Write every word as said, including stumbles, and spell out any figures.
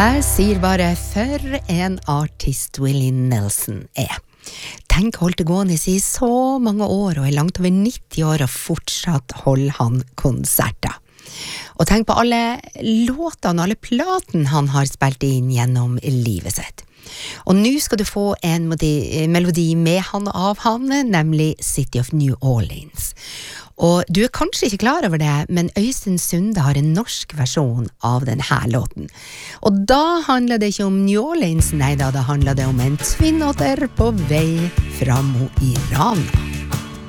Jeg sier bare for en artist Willie Nelson er. Tenk holdt det gående i så mange år og er langt over nitti år og fortsatt holder han konserter. Og tenk på alle låtene og alle platene han har spilt inn gjennom livet sitt. Og nå skal du få en melodi med han og av han, nemlig City of New Orleans. Og du er kanskje ikke klar over det, men Øystein Sunde har en norsk versjon av denne låten. Og da handler det ikke om New Orleans, nei da, da handler det om en tvinnotter på vei fra Mo i Rana.